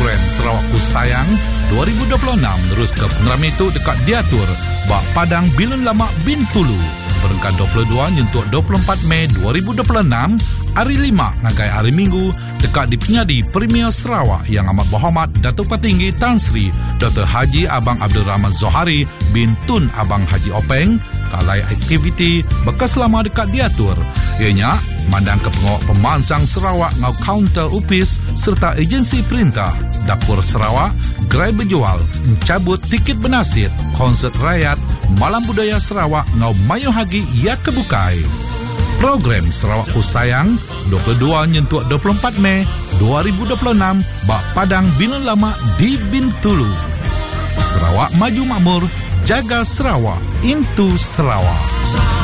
program Sarawak Ku Sayang 2026 terus ke pengeram itu dekat diatur Bak Padang Bilun Lama Bintulu berengkat 22 nyentuk 24 Mei 2026 hari 5 ngagai hari Minggu dekat di Penyadi Premier Sarawak yang amat berhormat Datuk Petinggi Tan Sri Dr. Haji Abang Abdul Rahman Zohari bin Tun Abang Haji Openg kalai aktiviti bekas lama dekat diatur ianya mandang ke pengawal pemansang Sarawak ngau kaunter upis serta agensi perintah Dapur Sarawak gerai berjual mencabut tiket bernasid konsert rakyat Malam Budaya Sarawak ngau mayu hagi ia kebukai. Program Sarawak Ku Sayang 22 nyentuk 24 Mei 2026 Bak Padang Bilun Lama di Bintulu. Sarawak maju makmur, jaga Sarawak, into Sarawak.